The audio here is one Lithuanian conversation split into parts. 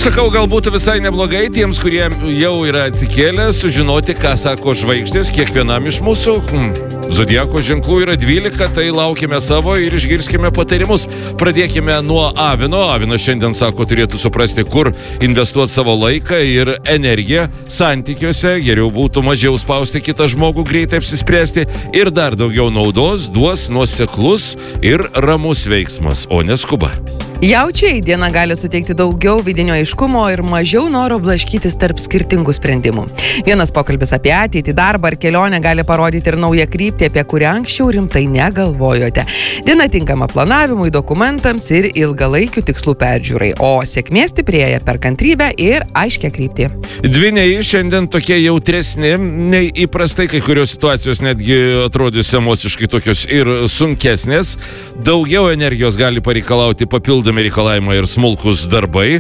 Sakau, galbūt visai neblogai tiems, kurie jau yra atsikėlę, sužinoti, ką sako žvaigždės kiekvienam iš mūsų. Zodiako ženklų yra 12, tai laukime savo ir išgirskime patarimus. Pradėkime nuo Avino. Avinas šiandien sako, turėtų suprasti, kur investuoti savo laiką ir energiją santykiuose. Geriau būtų mažiau spausti kitą žmogų, greitai apsispręsti ir dar daugiau naudos duos nuoseklus ir ramus veiksmas, o neskuba. Jaučiai diena gali suteikti daugiau vidinio aiškumo ir mažiau noro blaškytis tarp skirtingų sprendimų. Vienas pokalbis apie ateitį, darbą ar kelionę gali parodyti ir naują kryptį, apie kurią anksčiau rimtai negalvojote. Diena tinkama planavimui, dokumentams ir ilgalaikių tikslų peržiūrai, o sėkmė stiprėja per kantrybę ir aiškę kryptį. Dvyniai šiandien tokie jautresni nei įprastai, kai kurios situacijos netgi atrodys emociškai tokios ir sunkesnės. Daugiau energijos gali pareikalauti papildomai reikalavimai ir smulkus darbai.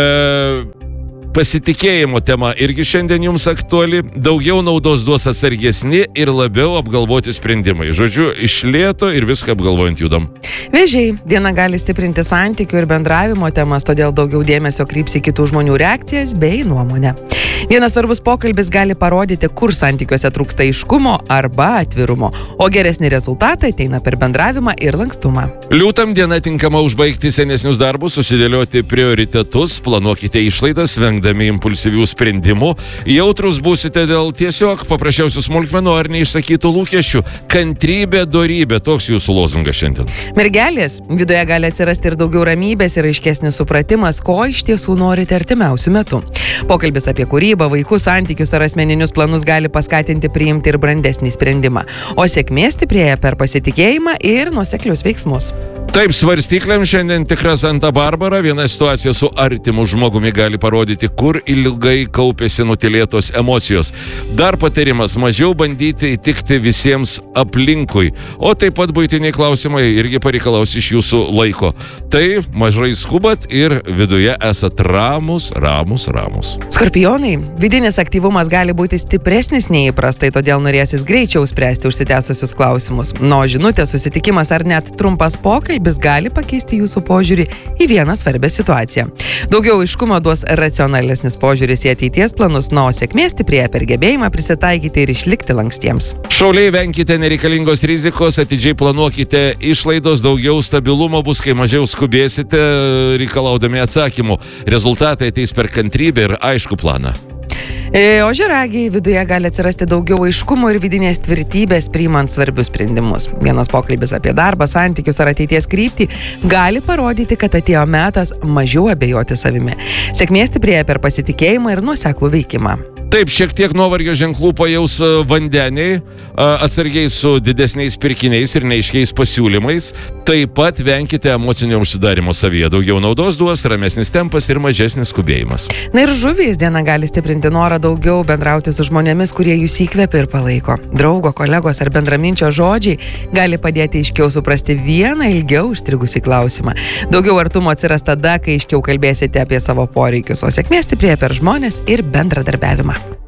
Pasitikėjimo tema irgi šiandien jums aktuali. Daugiau naudos duos atsargesni ir labiau apgalvoti sprendimai. Žodžiu, iš lėto ir viską apgalvojant judam. Vėžiai diena gali stiprinti santykių ir bendravimo temas, todėl daugiau dėmesio kryps į kitų žmonių reakcijas bei nuomonę. Vienas svarbus pokalbis gali parodyti, kur santykiuose trūksta aiškumo arba atvirumo, o geresni rezultatai ateina per bendravimą ir lankstumą. Liūtam diena tinkama užbaigti senesnius darbus, susidėlioti prioritetus, planuokite išlaidas, vengdami impulsyvių sprendimų. Jautrus būsite dėl tiesiog paprasčiausių smulkmenų ar neišsakytų lūkesčių. Kantrybė, dorybė, toks jūsų lozungas šiandien. Mergelės, viduje gali atsirasti ir daugiau ramybės ir aiškesnis supratimas, ko iš tiesų norite artimiausiu metu. Pokalbis apie kūrybą, vaikų santykius ar asmeninius planus gali paskatinti priimti ir brandesnį sprendimą, o sėkmė stiprėja per pasitikėjimą ir nuoseklius veiksmus. Taip, svarstyklėm šiandien tikra Santa Barbara. Viena situacija su artimu žmogumi gali parodyti, kur ilgai kaupėsi nutylėtos emocijos. Dar patarimas, mažiau bandyti įtikti visiems aplinkui, o taip pat buitiniai klausimai irgi pareikalaus iš jūsų laiko. Tai mažai skubat ir viduje esat ramus. Skorpionai, vidinis aktyvumas gali būti stipresnis nei įprastai, todėl norėsis greičiau spręsti užsitęsusius klausimus. Nuo žinutė, susitikimas ar net trumpas pokalbis gali pakeisti jūsų požiūrį į vieną svarbę situaciją. Daugiau aiškumo duos racionalesnis požiūris į ateities planus, nuo sėkmės stiprėja per gebėjimą prisitaikyti ir išlikti lankstiems. Šauliai, venkite nereikalingos rizikos, atidžiai planuokite išlaidos, daugiau stabilumo bus, kai mažiau skubėsite reikalaudami atsakymų. Rezultatai ateis per kantrybę ir aišku planą. Ožiaragiai, viduje gali atsirasti daugiau aiškumo ir vidinės tvirtybės priimant svarbius sprendimus. Vienas pokalbis apie darbą, santykius ar ateities kryptį gali parodyti, kad atėjo metas mažiau abejoti savimi. Sėkmė stiprėja per pasitikėjimą ir nuoseklų veikimą. Taip, šiek tiek nuovargio ženklų pajaus vandeniai, atsargiai su didesniais pirkiniais ir neaiškiais pasiūlymais. Taip pat venkite emocinio užsidarimo savyje. Daugiau naudos duos ramesnis tempas ir mažesnis skubėjimas. Na ir žuvys, diena gali stiprinti norą daugiau bendrauti su žmonėmis, kurie jūs įkvepia ir palaiko. Draugo, kolegos ar bendraminčio žodžiai gali padėti aiškiau suprasti vieną ilgiau užstrigusį klausimą. Daugiau artumo atsiras tada, kai aiškiau kalbėsite apie savo poreikius, o sėkmė stiprėja per žmones ir bendradarbiavimą.